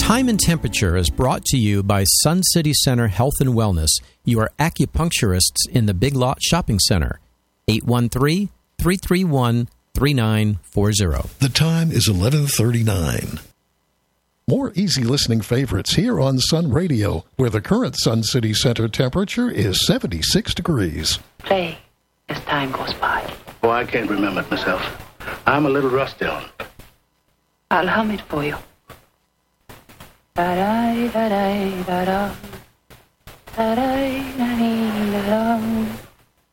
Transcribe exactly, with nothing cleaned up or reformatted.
Time and Temperature is brought to you by Sun City Center Health and Wellness, your acupuncturists in the Big Lot Shopping Center. eight one three, three three one, three nine four zero. The time is eleven thirty-nine. More easy listening favorites here on Sun Radio, where the current Sun City Center temperature is seventy-six degrees. Play as time goes by. Oh, I can't remember it myself. I'm a little rusty on it. I'll hum it for you. Da-da-da-da-da-da. Da-da-da-da-da-da.